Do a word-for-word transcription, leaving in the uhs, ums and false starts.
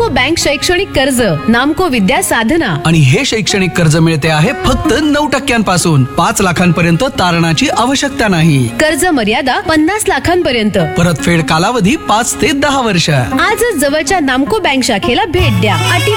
नामको बँक शैक्षणिक कर्ज, नामको विद्या साधना. आणि हे शैक्षणिक कर्ज मिळते आहे फक्त नऊ टक्क्यांपासून. पाच लाखांपर्यंत तारणाची आवश्यकता नाही. कर्ज मर्यादा पन्नास लाखांपर्यंत. परतफेड कालावधी पाच ते दहा वर्ष. आजच जवळच्या नामको बँक शाखेला भेट द्या. अटी